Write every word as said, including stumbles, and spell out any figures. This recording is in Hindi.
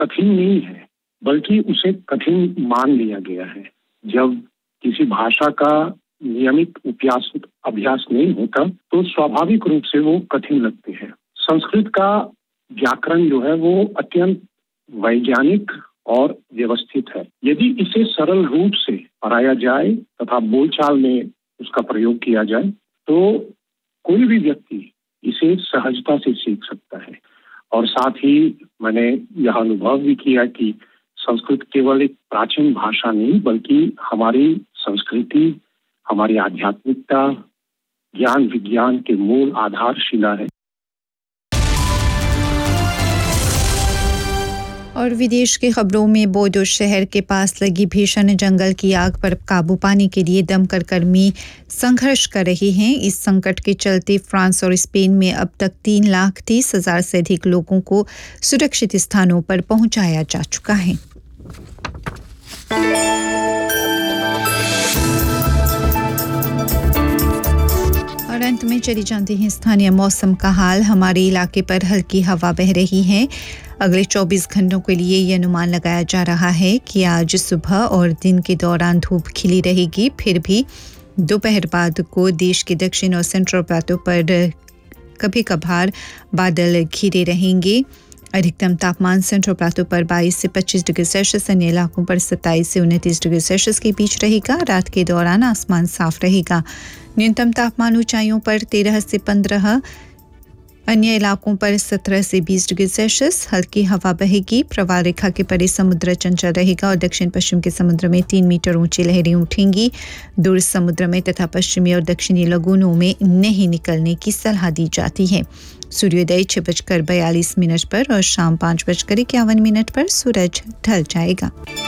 कठिन नहीं है, बल्कि उसे कठिन मान लिया गया है। जब किसी भाषा का नियमित अभ्यास अभ्यास नहीं होता तो स्वाभाविक रूप से वो कठिन लगते हैं। संस्कृत का व्याकरण जो है वो अत्यंत वैज्ञानिक और व्यवस्थित है। यदि इसे सरल रूप से पढ़ाया जाए तथा बोलचाल में उसका प्रयोग किया जाए तो कोई भी व्यक्ति इसे सहजता से सीख सकता है। और साथ ही मैंने यह अनुभव भी किया कि संस्कृत केवल एक प्राचीन भाषा नहीं बल्कि हमारी संस्कृति, हमारी आध्यात्मिकता, ज्ञान विज्ञान के मूल आधारशिला है। और विदेश की खबरों में बोर्डो शहर के पास लगी भीषण जंगल की आग पर काबू पाने के लिए दमकल कर्मी संघर्ष कर रहे हैं। इस संकट के चलते फ्रांस और स्पेन में अब तक तीन लाख तीस हजार से अधिक लोगों को सुरक्षित स्थानों पर पहुंचाया जा चुका है। और अंत में चली जाती है स्थानीय मौसम का हाल। हमारे इलाके पर हल्की हवा बह रही है। अगले चौबीस घंटों के लिए ये अनुमान लगाया जा रहा है कि आज सुबह और दिन के दौरान धूप खिली रहेगी, फिर भी दोपहर बाद को देश के दक्षिण और सेंट्रल प्लेटो पर कभी कभार बादल घिरे रहेंगे। अधिकतम तापमान सेंट्रल प्लेटो पर बाईस से पच्चीस डिग्री सेल्सियस, अन्य इलाकों पर सत्ताईस से उनतीस डिग्री सेल्सियस के बीच रहेगा। रात के दौरान आसमान साफ रहेगा। न्यूनतम तापमान ऊंचाइयों पर तेरह से पंद्रह, अन्य इलाकों पर सत्रह से बीस डिग्री सेल्सियस। हल्की हवा बहेगी। प्रवाह रेखा के परे समुद्र चंचल रहेगा और दक्षिण पश्चिम के समुद्र में तीन मीटर ऊंची लहरें उठेंगी। दूर समुद्र में तथा पश्चिमी और दक्षिणी लगूनों में नहीं निकलने की सलाह दी जाती है। सूर्योदय छह बजकर बयालीस मिनट पर और शाम पाँच बजकर इक्यावन मिनट पर सूरज ढल जाएगा।